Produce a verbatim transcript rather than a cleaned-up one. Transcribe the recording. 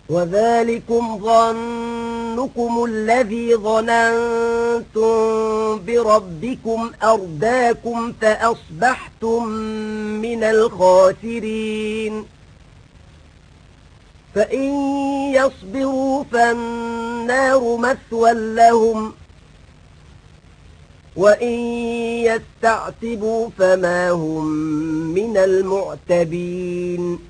وذلكم ظنكم الذي ظننتم بربكم أرداكم فأصبحتم من الخاسرين فإن يصبروا فالنار مثوى لهم وإن يستعتبوا فما هم من المعتبين